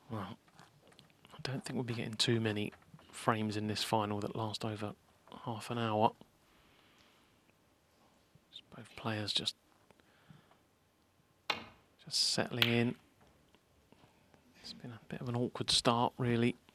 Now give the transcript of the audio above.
Well, I don't think we'll be getting too many frames in this final that last over half an hour. Both players just settling in. It's been a bit of an awkward start, really.